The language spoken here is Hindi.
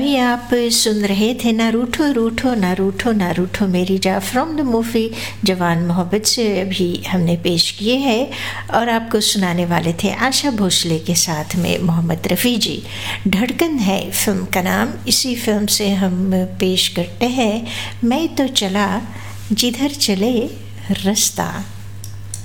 अभी आप सुन रहे थे ना रूठो रूठो ना रूठो ना रूठो मेरी जा फ्रॉम द मूवी जवान मोहब्बत से अभी हमने पेश किए हैं। और आपको सुनाने वाले थे आशा भोसले के साथ में मोहम्मद रफ़ी जी। धड़कन है फिल्म का नाम। इसी फिल्म से हम पेश करते हैं मैं तो चला जिधर चले रास्ता।